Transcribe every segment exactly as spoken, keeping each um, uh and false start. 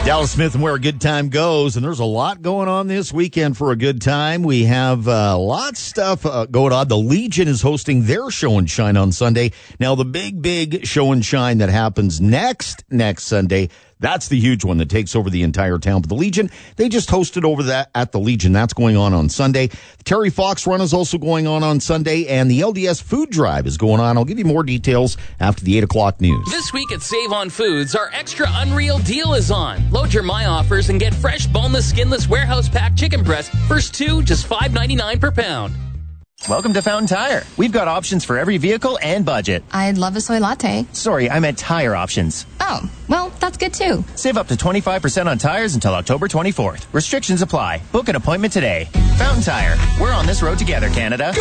Dallas Smith and Where a Good Time Goes, and there's a lot going on this weekend for a good time. We have uh, lots of stuff uh, going on. The Legion is hosting their show and shine on Sunday. Now, the big, big show and shine that happens next, next Sunday, that's the huge one that takes over the entire town. But the Legion, they just hosted over that at the Legion. That's going on on Sunday. The Terry Fox Run is also going on on Sunday, and the L D S Food Drive is going on. I'll give you more details after the eight o'clock news. This week at Save on Foods, our extra unreal deal is on. Load your My Offers and get fresh, boneless, skinless, warehouse packed chicken breast. First two, just five ninety-nine per pound. Welcome to Fountain Tire. We've got options for every vehicle and budget. I'd love a soy latte. Sorry, I meant tire options. Oh, well, that's good too. Save up to twenty-five percent on tires until October twenty-fourth. Restrictions apply. Book an appointment today. Fountain Tire. We're on this road together, Canada.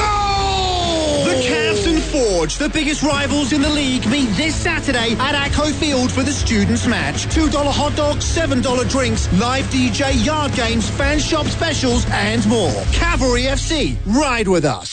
Go! The Cavs and Forge, the biggest rivals in the league, meet this Saturday at Acco Field for the Students' Match. two dollar hot dogs, seven dollar drinks, live D J, yard games, fan shop specials, and more. Cavalry F C, ride with us.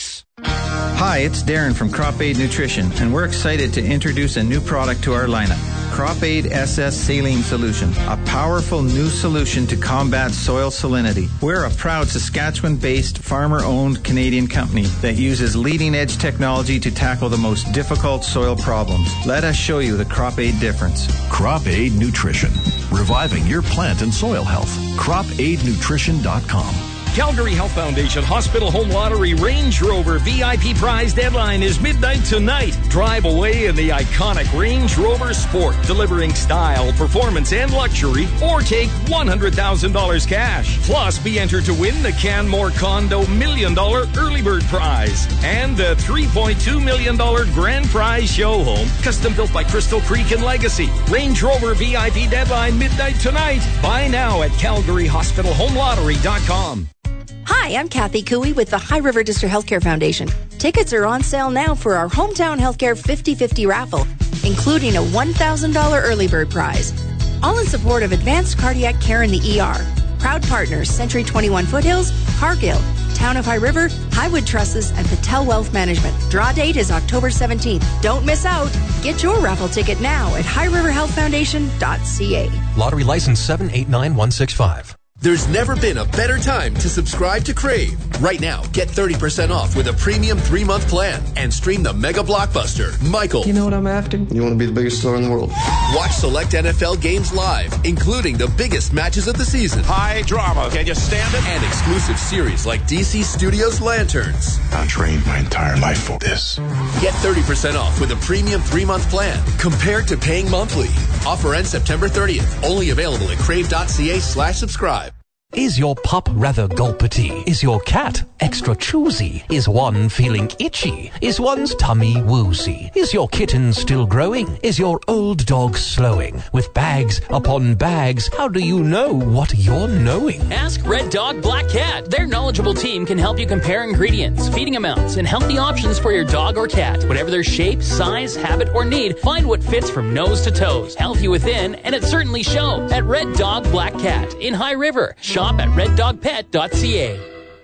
Hi, it's Darren from Crop Aid Nutrition, and we're excited to introduce a new product to our lineup. Crop Aid S S Saline Solution, a powerful new solution to combat soil salinity. We're a proud Saskatchewan-based, farmer-owned Canadian company that uses leading-edge technology to tackle the most difficult soil problems. Let us show you the Crop Aid difference. Crop Aid Nutrition, reviving your plant and soil health. crop aid nutrition dot com. Calgary Health Foundation Hospital Home Lottery Range Rover V I P prize deadline is midnight tonight. Drive away in the iconic Range Rover Sport, delivering style, performance, and luxury, or take one hundred thousand dollars cash. Plus, be entered to win the Canmore Condo Million Dollar Early Bird Prize and the three point two million dollars Grand Prize Show Home, custom built by Crystal Creek and Legacy. Range Rover V I P deadline midnight tonight. Buy now at calgary hospital home lottery dot com. Hi, I'm Kathy Cooey with the High River District Healthcare Foundation. Tickets are on sale now for our Hometown Healthcare fifty-fifty raffle, including a one thousand dollars early bird prize. All in support of advanced cardiac care in the E R. Proud partners, Century twenty-one Foothills, Cargill, Town of High River, Highwood Trusses, and Patel Wealth Management. Draw date is October seventeenth. Don't miss out. Get your raffle ticket now at high river health foundation dot c a. Lottery license seven eight nine one six five. There's never been a better time to subscribe to Crave. Right now, get thirty percent off with a premium three-month plan and stream the mega blockbuster, Michael. You know what I'm after? You want to be the biggest star in the world. Watch select N F L games live, including the biggest matches of the season. High drama, can you stand it? And exclusive series like D C Studios Lanterns. I trained my entire life for this. Get thirty percent off with a premium three-month plan compared to paying monthly. Offer ends September thirtieth. Only available at crave.ca slash subscribe. Is your pup rather gulpity? Is your cat extra choosy? Is one feeling itchy? Is one's tummy woozy? Is your kitten still growing? Is your old dog slowing? With bags upon bags, how do you know what you're knowing? Ask Red Dog Black Cat. Their knowledgeable team can help you compare ingredients, feeding amounts, and healthy options for your dog or cat. Whatever their shape, size, habit, or need, find what fits from nose to toes. Healthy within, and it certainly shows at Red Dog Black Cat in High River. Shop at red dog pet dot c a.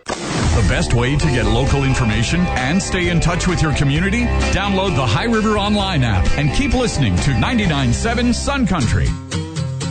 The best way to get local information and stay in touch with your community? Download the High River Online app and keep listening to ninety-nine point seven Sun Country.